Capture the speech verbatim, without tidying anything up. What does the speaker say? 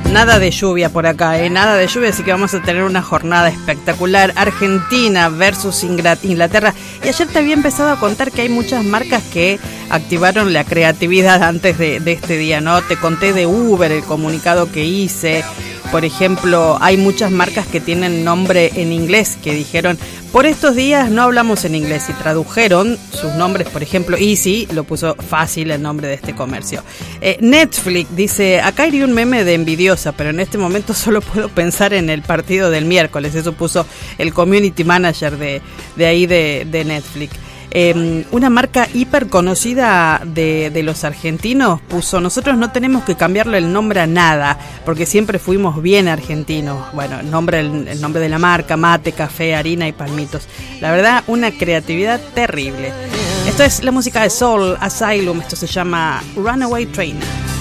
Nada de lluvia por acá, ¿eh? Nada de lluvia, así que vamos a tener una jornada espectacular. Argentina versus Inglaterra. Y ayer te había empezado a contar que hay muchas marcas que activaron la creatividad antes de, de este día, ¿no? Te conté de Uber, el comunicado que hice. Por ejemplo, hay muchas marcas que tienen nombre en inglés, que dijeron, por estos días no hablamos en inglés, y tradujeron sus nombres. Por ejemplo, Easy lo puso fácil el nombre de este comercio. Eh, Netflix dice, acá iría un meme de envidiosa, pero en este momento solo puedo pensar en el partido del miércoles. Eso puso el community manager de, de ahí de, de Netflix. Eh, una marca hiper conocida de, de los argentinos puso, nosotros no tenemos que cambiarle el nombre a nada, porque siempre fuimos bien argentinos. Bueno, el nombre, el, el nombre de la marca, mate, café, harina y palmitos. La verdad, una creatividad terrible. Esto es la música de Soul Asylum, esto se llama Runaway Train.